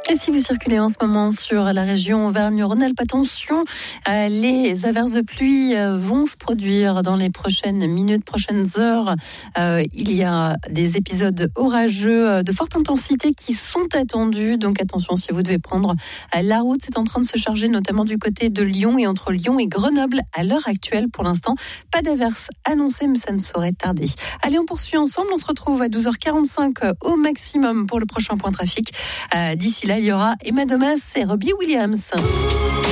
Et si vous circulez en ce moment sur la région Auvergne-Rhône-Alpes, attention, les averses de pluie vont se produire dans les prochaines minutes, prochaines heures. Il y a des épisodes orageux de forte intensité qui sont attendus. Donc attention si vous devez prendre la route. C'est en train de se charger notamment du côté de Lyon et entre Lyon et Grenoble à l'heure actuelle. Pour l'instant, pas d'averses annoncées, mais ça ne saurait tarder. Allez, on poursuit ensemble. On se retrouve à 12h45 au maximum pour le prochain point trafic. D'ici là, il y aura Emma Domas et Robbie Williams.